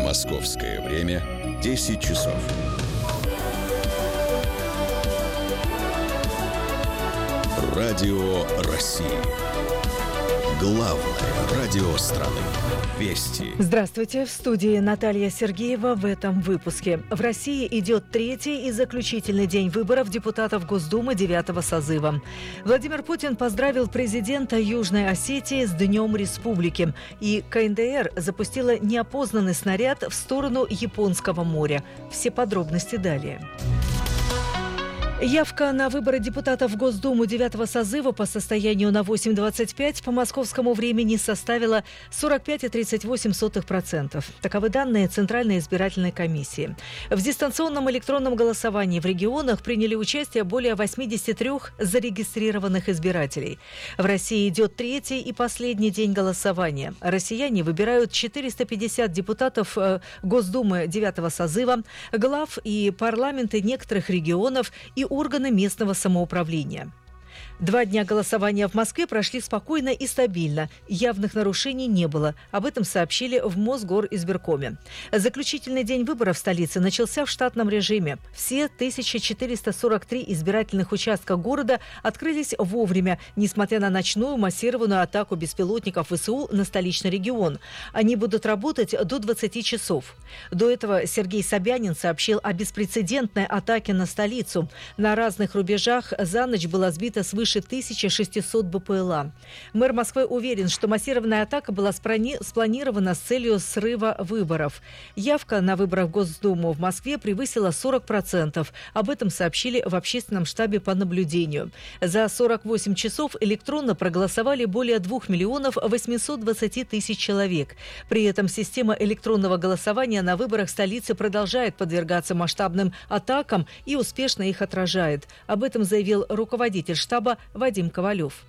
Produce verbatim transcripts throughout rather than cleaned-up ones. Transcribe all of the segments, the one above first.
Московское время десять часов. Радио России. Главное радио страны. Вести. Здравствуйте. В студии Наталья Сергеева в этом выпуске. В России идет третий и заключительный день выборов депутатов Госдумы девятого созыва. Владимир Путин поздравил президента Южной Осетии с Днем Республики. И ка эн дэ эр запустила неопознанный снаряд в сторону Японского моря. Все подробности далее. Явка на выборы депутатов в Госдуму девятого созыва по состоянию на восемь двадцать пять по московскому времени составила сорок пять целых тридцать восемь сотых процента. Таковы данные Центральной избирательной комиссии. В дистанционном электронном голосовании в регионах приняли участие более восемьдесят три зарегистрированных избирателей. В России идет третий и последний день голосования. Россияне выбирают четыреста пятьдесят депутатов Госдумы девятого созыва, глав и парламенты некоторых регионов и органы местного самоуправления. Два дня голосования в Москве прошли спокойно и стабильно. Явных нарушений не было. Об этом сообщили в Мосгоризбиркоме. Заключительный день выборов в столице начался в штатном режиме. Все тысяча четыреста сорок три избирательных участка города открылись вовремя, несмотря на ночную массированную атаку беспилотников вэ эс у на столичный регион. Они будут работать до двадцати часов. До этого Сергей Собянин сообщил о беспрецедентной атаке на столицу. На разных рубежах за ночь было сбито свыше тысяча шестьсот бэ пэ эл а. Мэр Москвы уверен, что массированная атака была спланирована с целью срыва выборов. Явка на выборах в Госдуму в Москве превысила сорок процентов. Об этом сообщили в общественном штабе по наблюдению. За сорок восемь часов электронно проголосовали более двух миллионов восьмисот двадцати тысяч человек. При этом система электронного голосования на выборах столицы продолжает подвергаться масштабным атакам и успешно их отражает. Об этом заявил руководитель штаба Вадим Ковалев.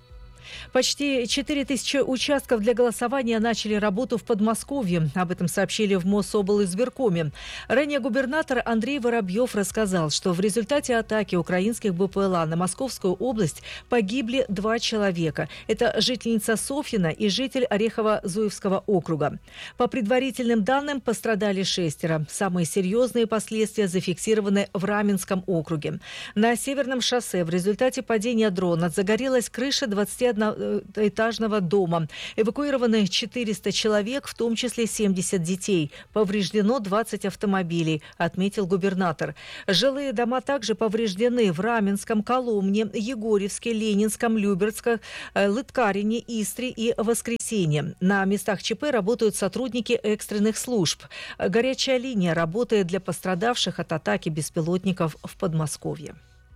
Почти четыре тысячи участков для голосования начали работу в Подмосковье. Об этом сообщили в Мособлизбиркоме. Ранее губернатор Андрей Воробьев рассказал, что в результате атаки украинских бэ пэ эл а на Московскую область погибли два человека. Это жительница Софьина и житель Орехово-Зуевского округа. По предварительным данным пострадали шестеро. Самые серьезные последствия зафиксированы в Раменском округе. На Северном шоссе в результате падения дрона загорелась крыша двадцатиодноэтажного дома. Эвакуированы четыреста человек, в том числе семьдесят детей. Повреждено двадцать автомобилей, отметил губернатор. Жилые дома также повреждены в Раменском, Коломне, Егорьевске, Ленинском, Люберцком, Лыткарине, Истре и Воскресенье. На местах ЧП работают сотрудники экстренных служб. Горячая линия работает для пострадавших от атаки беспилотников в Подмосковье.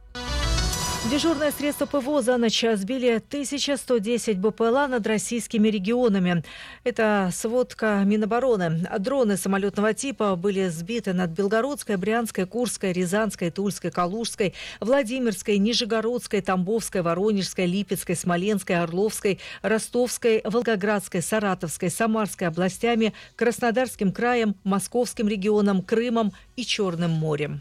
Дежурное средство ПВО за ночь сбили тысяча сто десять бэ пэ эл а над российскими регионами. Это сводка Минобороны. Дроны самолетного типа были сбиты над Белгородской, Брянской, Курской, Рязанской, Тульской, Калужской, Владимирской, Нижегородской, Тамбовской, Воронежской, Липецкой, Смоленской, Орловской, Ростовской, Волгоградской, Саратовской, Самарской областями, Краснодарским краем, Московским регионом, Крымом и Черным морем.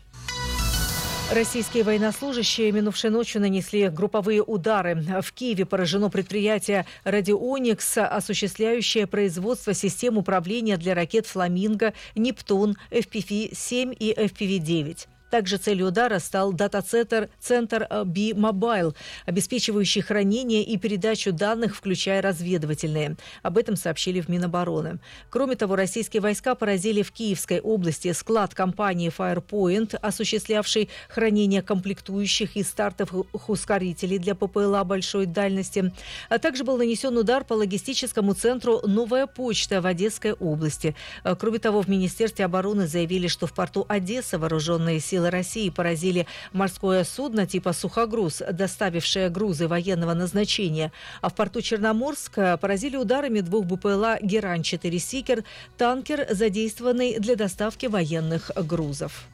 Российские военнослужащие минувшей ночью нанесли групповые удары. В Киеве поражено предприятие «Радионикс», осуществляющее производство систем управления для ракет «Фламинго», «Нептун», эф пи ви семь и эф пи ви девять. Также целью удара стал дата-центр центр Би-Мобайл, обеспечивающий хранение и передачу данных, включая разведывательные. Об этом сообщили в Минобороны. Кроме того, российские войска поразили в Киевской области склад компании Firepoint, осуществлявший хранение комплектующих и стартовых ускорителей для пэ пэ эл а большой дальности. А также был нанесен удар по логистическому центру «Новая почта» в Одесской области. Кроме того, в Министерстве обороны заявили, что в порту Одессы вооруженные силы России поразили морское судно типа «Сухогруз», доставившее грузы военного назначения. А в порту Черноморск поразили ударами двух бэ пэ эл а «Герань четыре Сикер», танкер, задействованный для доставки военных грузов.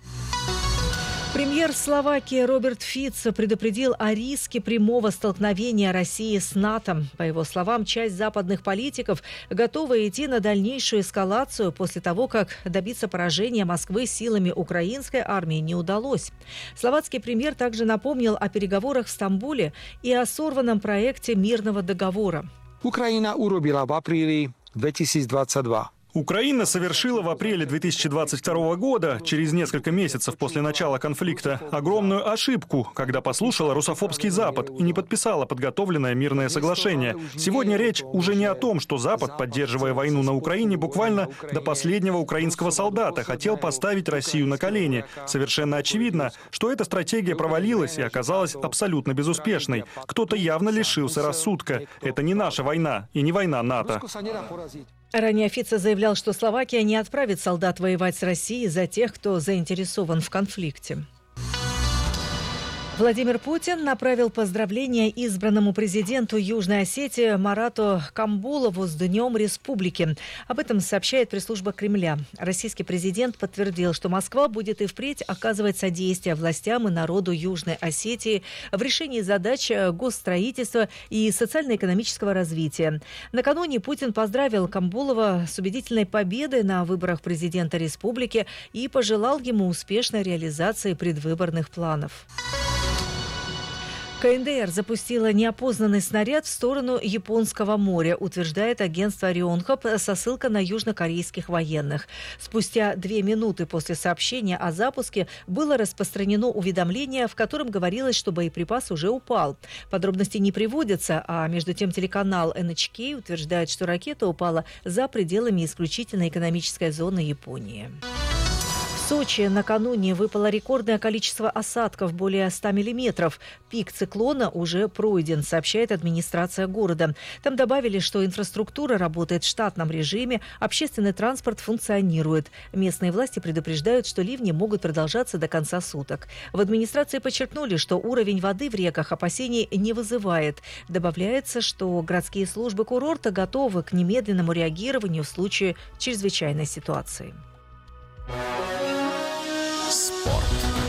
Премьер Словакии Роберт Фиц предупредил о риске прямого столкновения России с НАТО. По его словам, часть западных политиков готова идти на дальнейшую эскалацию после того, как добиться поражения Москвы силами украинской армии не удалось. Словацкий премьер также напомнил о переговорах в Стамбуле и о сорванном проекте мирного договора. Украина урobila v apríli dvetisícdvadsaťdva Украина совершила в апреле две тысячи двадцать второго года, через несколько месяцев после начала конфликта, огромную ошибку, когда послушала русофобский Запад и не подписала подготовленное мирное соглашение. Сегодня речь уже не о том, что Запад, поддерживая войну на Украине, буквально до последнего украинского солдата хотел поставить Россию на колени. Совершенно очевидно, что эта стратегия провалилась и оказалась абсолютно безуспешной. Кто-то явно лишился рассудка. Это не наша война и не война НАТО. Ранее Фице заявлял, что Словакия не отправит солдат воевать с Россией за тех, кто заинтересован в конфликте. Владимир Путин направил поздравления избранному президенту Южной Осетии Марату Камбулову с Днем Республики. Об этом сообщает пресс-служба Кремля. Российский президент подтвердил, что Москва будет и впредь оказывать содействие властям и народу Южной Осетии в решении задач госстроительства и социально-экономического развития. Накануне Путин поздравил Камбулова с убедительной победой на выборах президента республики и пожелал ему успешной реализации предвыборных планов. ка эн дэ эр запустила неопознанный снаряд в сторону Японского моря, утверждает агентство Рионхап со ссылкой на южнокорейских военных. Спустя две минуты после сообщения о запуске было распространено уведомление, в котором говорилось, что боеприпас уже упал. Подробности не приводятся, а между тем телеканал эн эйч кей утверждает, что ракета упала за пределами исключительной экономической зоны Японии. В Сочи накануне выпало рекордное количество осадков, более ста миллиметров. Пик циклона уже пройден, сообщает администрация города. Там добавили, что инфраструктура работает в штатном режиме, общественный транспорт функционирует. Местные власти предупреждают, что ливни могут продолжаться до конца суток. В администрации подчеркнули, что уровень воды в реках опасений не вызывает. Добавляется, что городские службы курорта готовы к немедленному реагированию в случае чрезвычайной ситуации. Спорт.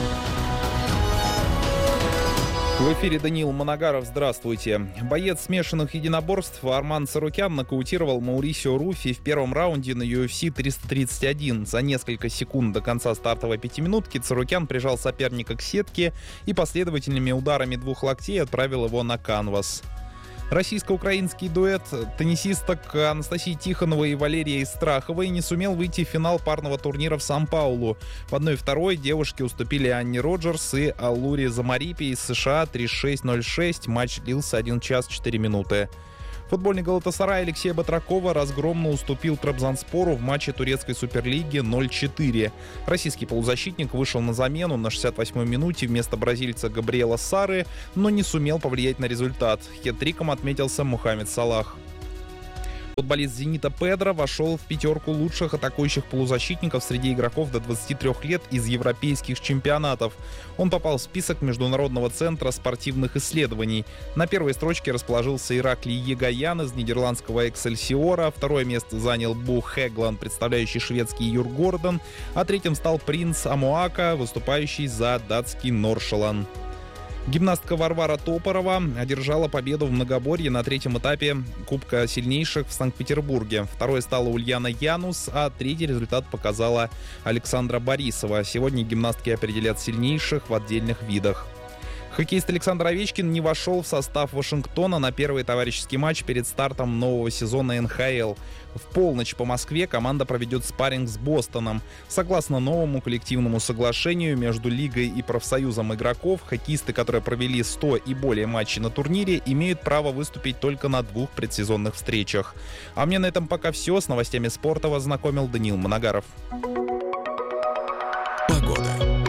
В эфире Даниил Манагаров. Здравствуйте. Боец смешанных единоборств Арман Царукян нокаутировал Маурисио Руфи в первом раунде на ю эф си триста тридцать один. За несколько секунд до конца стартовой пятиминутки Царукян прижал соперника к сетке и последовательными ударами двух локтей отправил его на канвас. Российско-украинский дуэт теннисисток Анастасии Тихоновой и Валерии Страховой не сумел выйти в финал парного турнира в Сан-Паулу. В одной второй девушки уступили Анне Роджерс и Аллуре Замарипе из США три шесть ноль шесть. Матч длился один час четыре минуты. Футбольный Галатасарай Алексея Батракова разгромно уступил Трабзонспору в матче турецкой суперлиги ноль четыре. Российский полузащитник вышел на замену на шестьдесят восьмой минуте вместо бразильца Габриэла Сары, но не сумел повлиять на результат. Хет-триком отметился Мухаммед Салах. Футболист «Зенита» Педро вошел в пятерку лучших атакующих полузащитников среди игроков до двадцати трёх лет из европейских чемпионатов. Он попал в список Международного центра спортивных исследований. На первой строчке расположился Ираклий Егоян из нидерландского «Эксельсиора». Второе место занял Бо Хегланд, представляющий шведский Юргорден. А третьим стал принц Амоака, выступающий за датский Норшелан. Гимнастка Варвара Топорова одержала победу в многоборье на третьем этапе Кубка сильнейших в Санкт-Петербурге. Второй стала Ульяна Янус, а третий результат показала Александра Борисова. Сегодня гимнастки определят сильнейших в отдельных видах. Хоккеист Александр Овечкин не вошел в состав Вашингтона на первый товарищеский матч перед стартом нового сезона эн ха эл. В полночь по Москве команда проведет спарринг с Бостоном. Согласно новому коллективному соглашению между лигой и профсоюзом игроков, хоккеисты, которые провели сто и более матчей на турнире, имеют право выступить только на двух предсезонных встречах. А мне на этом пока все. С новостями спорта вас знакомил Даниил Манагаров. Погода.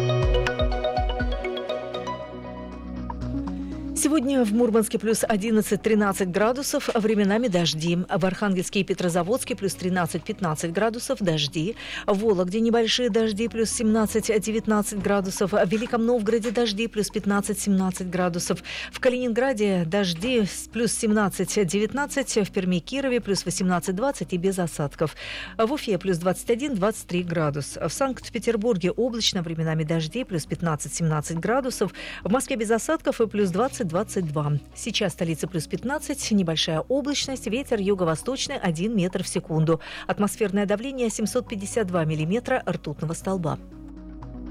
Сегодня в Мурманске плюс одиннадцать-тринадцать градусов, временами дожди. В Архангельске и Петрозаводске плюс тринадцать-пятнадцать градусов, дожди. В Вологде небольшие дожди, плюс семнадцать-девятнадцать градусов. В Великом Новгороде дожди, плюс пятнадцать-семнадцать градусов. В Калининграде дожди, плюс семнадцать-девятнадцать. В Перми и Кирове плюс восемнадцать-двадцать и без осадков. В Уфе плюс двадцать один-двадцать три градуса. В Санкт-Петербурге облачно, временами дожди, плюс пятнадцать-семнадцать градусов. В Москве без осадков и плюс двадцать-двадцать два. Сейчас в столице плюс пятнадцать, небольшая облачность, ветер юго-восточный один метр в секунду. Атмосферное давление семьсот пятьдесят два миллиметра ртутного столба.